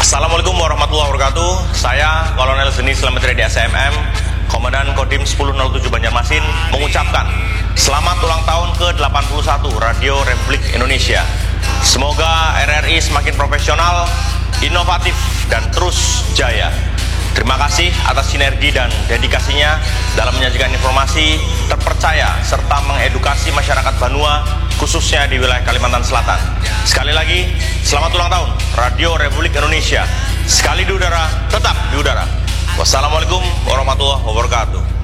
Assalamualaikum warahmatullahi wabarakatuh. Saya Kolonel Zeni Slamet Redi SMM, Komandan Kodim 1007 Banjarmasin, mengucapkan selamat ulang tahun ke-81 Radio Republik Indonesia. Semoga RRI semakin profesional, inovatif, dan terus jaya. Terima kasih atas sinergi dan dedikasinya dalam menyajikan informasi terpercaya serta mengedukasi masyarakat Banua, khususnya di wilayah Kalimantan Selatan. Sekali lagi, selamat ulang tahun Radio Republik Indonesia. Sekali di udara, tetap di udara. Wassalamualaikum warahmatullahi wabarakatuh.